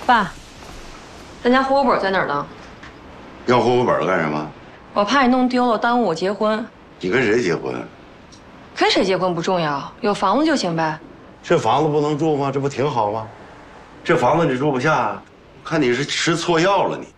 爸，咱家户口本在哪儿呢？ 要户口本干什么？ 我怕你弄丢了，耽误我结婚。 你跟谁结婚？ 跟谁结婚不重要，有房子就行呗。 这房子不能住吗？这不挺好吗？这房子你住不下，看你是吃错药了你。